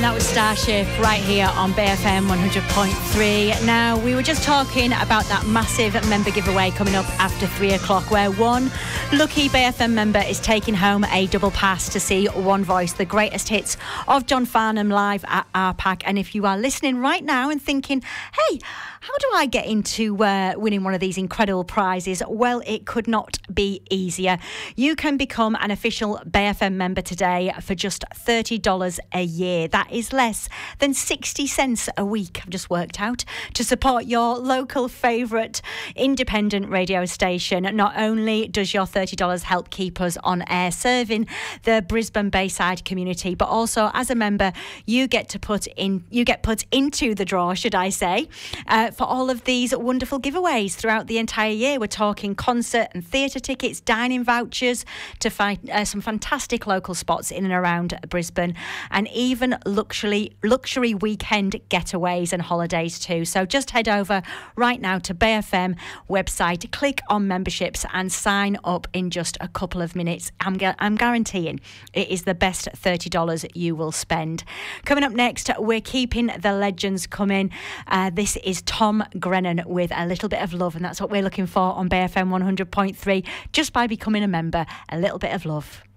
And that was Starship right here on BFM 100.3. Now, we were just talking about that massive member giveaway coming up after 3 o'clock, where one lucky BFM member is taking home a double pass to see One Voice, the greatest hits of John Farnham live at RPAC. And if you are listening right now and thinking, hey, how do I get into winning one of these incredible prizes? Well, it could not be easier. You can become an official BFM member today for just $30 a year. That is less than 60 cents a week, I've just worked out, to support your local favourite independent radio station. Not only does your $30 help keep us on air serving the Brisbane Bayside community, but also as a member you get put into the draw, should I say, for all of these wonderful giveaways throughout the entire year. We're talking concert and theatre tickets, dining vouchers to find some fantastic local spots in and around Brisbane, and even luxury weekend getaways and holidays too. So just head over right now to BFM website, click on memberships and sign up in just a couple of minutes. I'm guaranteeing it is the best $30 you will spend. Coming up next, we're keeping the legends coming. This is Tom Grennan with A Little Bit of Love, and that's what we're looking for on BFM 100.3 just by becoming a member. A little bit of love.